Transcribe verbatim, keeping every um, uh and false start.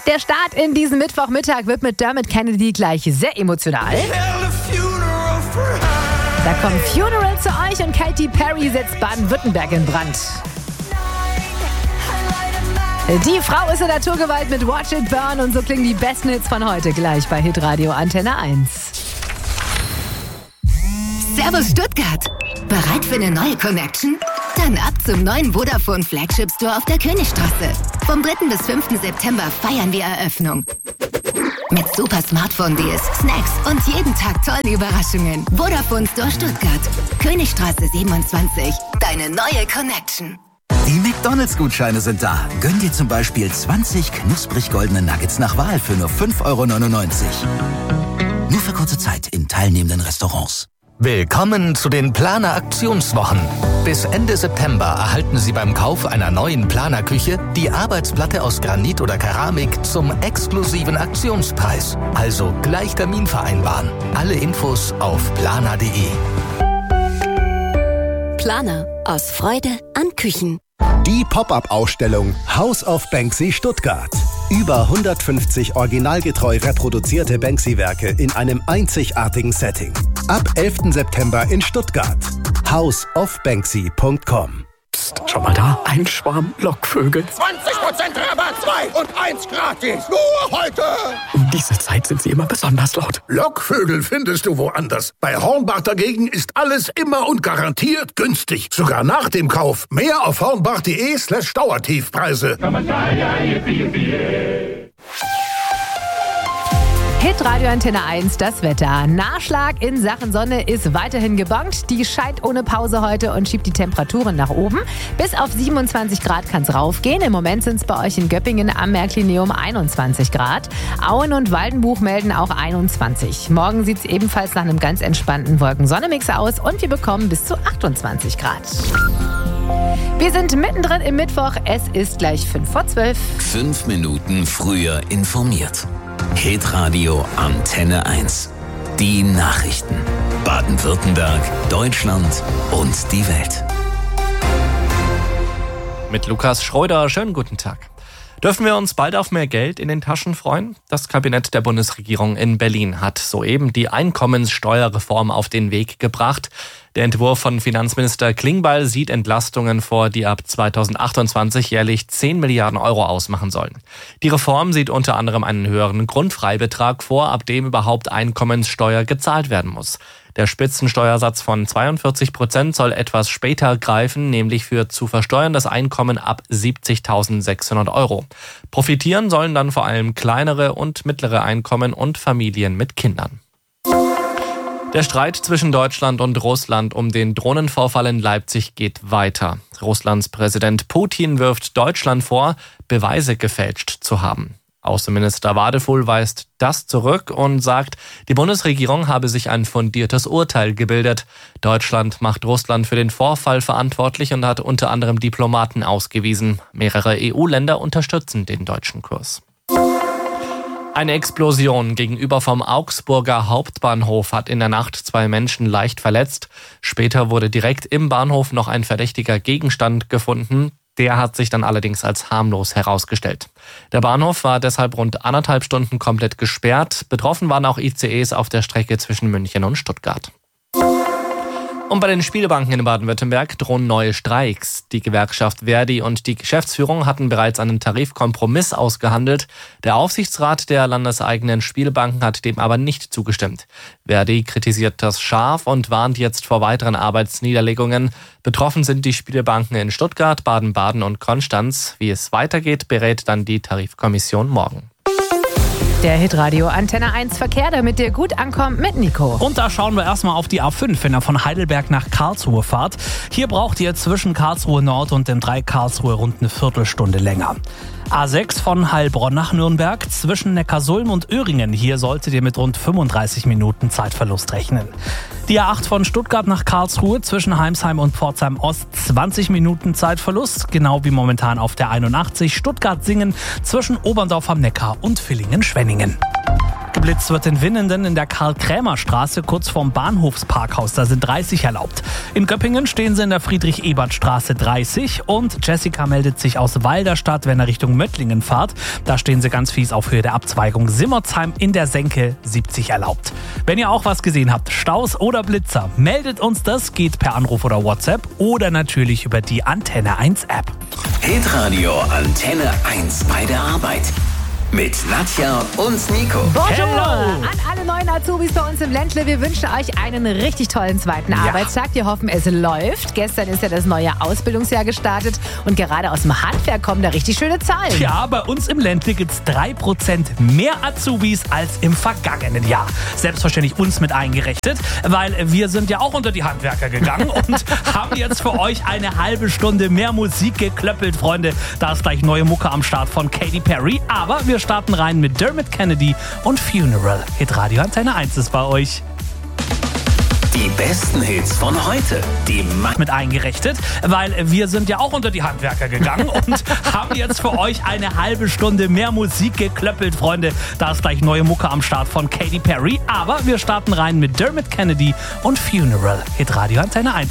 Der Start in diesen Mittwochmittag wird mit Dermot Kennedy gleich sehr emotional. Da kommt Funeral zu euch und Katy Perry setzt Baden-Württemberg in Brand. Die Frau ist in Naturgewalt mit Watch It Burn und so klingen die besten Hits von heute gleich bei Hitradio Antenne eins. Servus Stuttgart. Bereit für eine neue Connection? Dann ab zum neuen Vodafone Flagship Store auf der Königstraße. Vom dritten bis fünften September feiern wir Eröffnung. Mit super Smartphone-Deals, Snacks und jeden Tag tollen Überraschungen. Vodafone Store Stuttgart. Königstraße siebenundzwanzig. Deine neue Connection. Die McDonalds-Gutscheine sind da. Gönn dir zum Beispiel zwanzig knusprig goldene Nuggets nach Wahl für nur fünf Euro neunundneunzig. Nur für kurze Zeit in teilnehmenden Restaurants. Willkommen zu den Planer-Aktionswochen. Bis Ende September erhalten Sie beim Kauf einer neuen Planer-Küche die Arbeitsplatte aus Granit oder Keramik zum exklusiven Aktionspreis. Also gleich Termin vereinbaren. Alle Infos auf planer punkt de. Planer. Aus Freude an Küchen. Die Pop-up-Ausstellung House of Banksy Stuttgart. Über hundertfünfzig originalgetreu reproduzierte Banksy-Werke in einem einzigartigen Setting. Ab elften September in Stuttgart. house of banksy punkt com. Psst, schau mal da, ein Schwarm Lockvögel. zwanzig Prozent Rabatt, zwei und eins gratis. Nur heute. Um diese Zeit sind sie immer besonders laut. Lockvögel findest du woanders. Bei Hornbach dagegen ist alles immer und garantiert günstig. Sogar nach dem Kauf. Mehr auf hornbach punkt de slash Dauertiefpreise. Hitradio Antenne eins, das Wetter. Nachschlag in Sachen Sonne ist weiterhin gebongt. Die scheint ohne Pause heute und schiebt die Temperaturen nach oben. Bis auf siebenundzwanzig Grad kann es raufgehen. Im Moment sind es bei euch in Göppingen am Märklineum einundzwanzig Grad. Auen und Waldenbuch melden auch einundzwanzig. Morgen sieht es ebenfalls nach einem ganz entspannten Wolken-Sonne-Mix aus und wir bekommen bis zu achtundzwanzig Grad. Wir sind mittendrin im Mittwoch. Es ist gleich fünf vor zwölf. Fünf Minuten früher informiert. Hitradio Antenne eins. Die Nachrichten. Baden-Württemberg, Deutschland und die Welt. Mit Lukas Schröder, schönen guten Tag. Dürfen wir uns bald auf mehr Geld in den Taschen freuen? Das Kabinett der Bundesregierung in Berlin hat soeben die Einkommenssteuerreform auf den Weg gebracht. Der Entwurf von Finanzminister Klingbeil sieht Entlastungen vor, die ab zweitausendachtundzwanzig jährlich zehn Milliarden Euro ausmachen sollen. Die Reform sieht unter anderem einen höheren Grundfreibetrag vor, ab dem überhaupt Einkommenssteuer gezahlt werden muss. Der Spitzensteuersatz von zweiundvierzig Prozent soll etwas später greifen, nämlich für zu versteuerndes Einkommen ab siebzigtausendsechshundert Euro. Profitieren sollen dann vor allem kleinere und mittlere Einkommen und Familien mit Kindern. Der Streit zwischen Deutschland und Russland um den Drohnenvorfall in Leipzig geht weiter. Russlands Präsident Putin wirft Deutschland vor, Beweise gefälscht zu haben. Außenminister Wadefuhl weist das zurück und sagt, die Bundesregierung habe sich ein fundiertes Urteil gebildet. Deutschland macht Russland für den Vorfall verantwortlich und hat unter anderem Diplomaten ausgewiesen. Mehrere E U-Länder unterstützen den deutschen Kurs. Eine Explosion gegenüber vom Augsburger Hauptbahnhof hat in der Nacht zwei Menschen leicht verletzt. Später wurde direkt im Bahnhof noch ein verdächtiger Gegenstand gefunden. Der hat sich dann allerdings als harmlos herausgestellt. Der Bahnhof war deshalb rund anderthalb Stunden komplett gesperrt. Betroffen waren auch I C Es auf der Strecke zwischen München und Stuttgart. Und bei den Spielbanken in Baden-Württemberg drohen neue Streiks. Die Gewerkschaft Verdi und die Geschäftsführung hatten bereits einen Tarifkompromiss ausgehandelt. Der Aufsichtsrat der landeseigenen Spielbanken hat dem aber nicht zugestimmt. Verdi kritisiert das scharf und warnt jetzt vor weiteren Arbeitsniederlegungen. Betroffen sind die Spielbanken in Stuttgart, Baden-Baden und Konstanz. Wie es weitergeht, berät dann die Tarifkommission morgen. Der Hitradio Antenne eins Verkehr, damit ihr gut ankommt mit Nico. Und da schauen wir erstmal auf die A fünf, wenn ihr von Heidelberg nach Karlsruhe fahrt. Hier braucht ihr zwischen Karlsruhe Nord und dem drei Karlsruhe rund eine Viertelstunde länger. A sechs von Heilbronn nach Nürnberg zwischen Neckarsulm und Öhringen. Hier solltet ihr mit rund fünfunddreißig Minuten Zeitverlust rechnen. Die A acht von Stuttgart nach Karlsruhe zwischen Heimsheim und Pforzheim Ost zwanzig Minuten Zeitverlust. Genau wie momentan auf der einundachtzig Stuttgart-Singen zwischen Oberndorf am Neckar und Villingen-Schwenningen. Geblitzt wird in Winnenden in der Karl-Krämer-Straße kurz vorm Bahnhofsparkhaus. Da sind dreißig erlaubt. In Göppingen stehen sie in der Friedrich-Ebert-Straße dreißig. Und Jessica meldet sich aus Walderstadt, wenn er Richtung Möttlingen fahrt. Da stehen sie ganz fies auf Höhe der Abzweigung. Simmerzheim in der Senke siebzig erlaubt. Wenn ihr auch was gesehen habt, Staus oder Blitzer, meldet uns das. Geht per Anruf oder WhatsApp oder natürlich über die Antenne eins App. Hitradio Antenne eins bei der Arbeit. Mit Nadja und Nico. Bonjour Hello. an alle neuen Azubis bei uns im Ländle. Wir wünschen euch einen richtig tollen zweiten Ja. Arbeitstag. Wir hoffen, es läuft. Gestern ist ja das neue Ausbildungsjahr gestartet und gerade aus dem Handwerk kommen da richtig schöne Zahlen. Ja, bei uns im Ländle gibt es drei Prozent mehr Azubis als im vergangenen Jahr. Selbstverständlich uns mit eingerechnet, weil wir sind ja auch unter die Handwerker gegangen und haben jetzt für euch eine halbe Stunde mehr Musik geklöppelt, Freunde. Da ist gleich neue Mucke am Start von Katy Perry, aber wir starten rein mit Dermot Kennedy und Funeral. Hitradio Antenne eins ist bei euch. Die besten Hits von heute. Die Ma- Mit eingerechnet, weil wir sind ja auch unter die Handwerker gegangen und haben jetzt für euch eine halbe Stunde mehr Musik geklöppelt, Freunde. Da ist gleich neue Mucke am Start von Katy Perry, aber wir starten rein mit Dermot Kennedy und Funeral. Hitradio Antenne eins.